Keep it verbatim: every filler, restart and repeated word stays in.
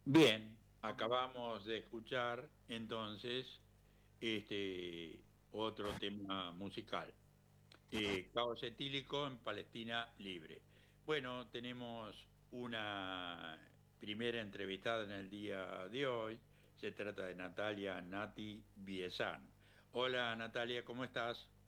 Bien, acabamos de escuchar entonces este otro tema musical. Eh, Caos etílico en Palestina libre. Bueno, tenemos una primera entrevistada en el día de hoy. Se trata de Natalia Nati Biesán. Hola Natalia, ¿cómo estás?